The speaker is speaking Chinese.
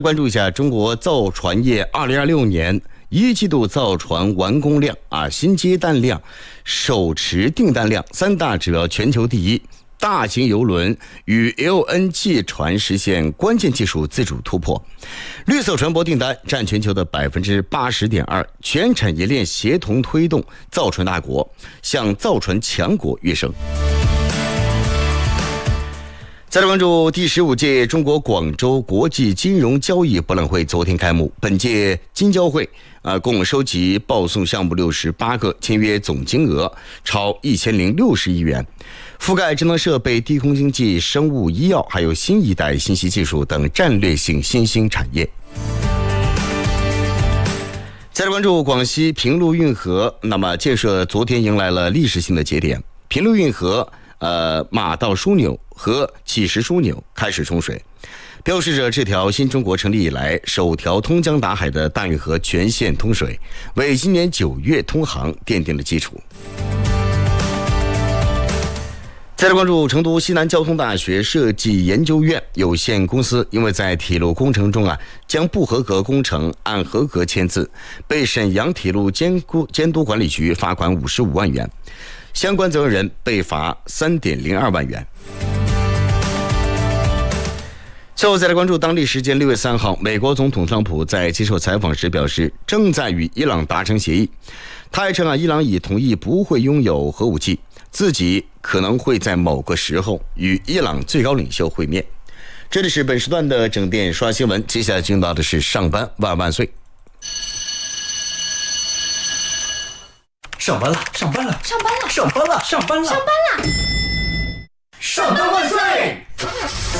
关注一下中国造船业2026年一季度造船完工量、新接单量、手持订单量三大指标全球第一。大型邮轮与 LNG 船实现关键技术自主突破，绿色船舶订单占全球的80.2%，全产业链协同推动造船大国向造船强国跃升。再来关注第15届中国广州国际金融交易博览会昨天开幕，本届金交会共收集报送项目68个，签约总金额超1060亿元，覆盖智能设备、低空经济、生物医药，还有新一代信息技术等战略性新兴产业。再来关注广西平陆运河，那么建设昨天迎来了历史性的节点，平陆运河马道枢纽和启石枢纽开始冲水，标志着这条新中国成立以来首条通江达海的大运河全线通水，为今年9月通航奠定了基础。再来关注成都西南交通大学设计研究院有限公司，因为在铁路工程中将不合格工程按合格签字，被沈阳铁路监督管理局罚款55万元，相关责任人被罚3.02万元。最后再来关注当地时间6月3号，美国总统特朗普在接受采访时表示，正在与伊朗达成协议。他还称伊朗已同意不会拥有核武器，自己可能会在某个时候与伊朗最高领袖会面。这里是本时段的整点刷新闻，接下来进入到的是上班万万岁。 上班了，上班了， 上班了， 上班了，上班了， 上班了， 上班万岁！